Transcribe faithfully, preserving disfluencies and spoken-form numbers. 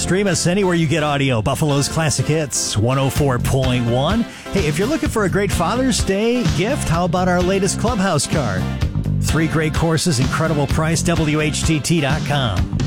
Stream us anywhere you get audio. Buffalo's Classic Hits, one oh four point one. Hey, if you're looking for a great Father's Day gift, how about our latest Clubhouse card? Three great courses, incredible price, W H T T dot com.